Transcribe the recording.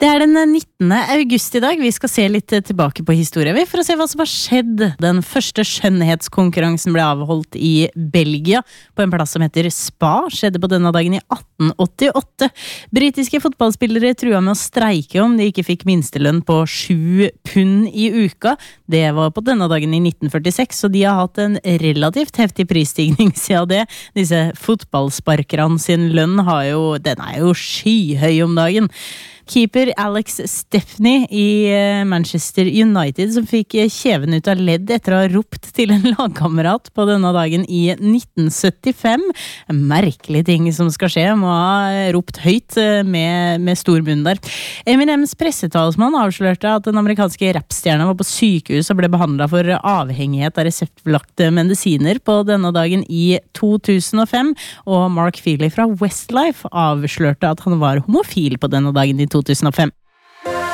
Det den 19. august I dag. Vi skal se litt tilbake på historien for å se hva som har skjedd. Den første skjønnhetskonkurransen ble avholdt I Belgia på en plass som heter Spa. Skjedde på denne dagen I 1888. Britiske fotballspillere trua med å streike om de ikke fikk minstelønn på 7 pund I uka. Det var på denne dagen I 1946, så de har hatt en relativt heftig prisstigning siden det. Disse fotballsparkerne sin lønn den jo skyhøy om dagen. Keeper Alex Stepney I Manchester United som fikk kjeven ut av ledd etter å ha ropt til en lagkamerat på denne dagen I 1975. Merkelige ting som skal skje, må ha ropt høyt med stor munn der. Eminems pressetalsmann avslørte at den amerikanske rapstjerna var på sykehus og ble behandlet for avhengighet av reseptbelagte medisiner på denne dagen I 2005, og Mark Feely fra Westlife avslørte at han var homofil på denne dagen I 2005.